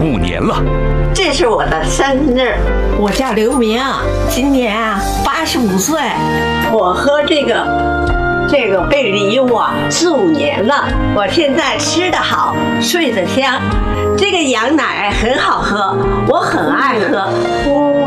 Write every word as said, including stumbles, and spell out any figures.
五年了。 这是我的生日， 我叫刘明，今年啊八十五岁。 我喝这个这个贝梨哇四五年了，我现在吃得好，睡得香。这个羊奶很好喝，我很爱喝。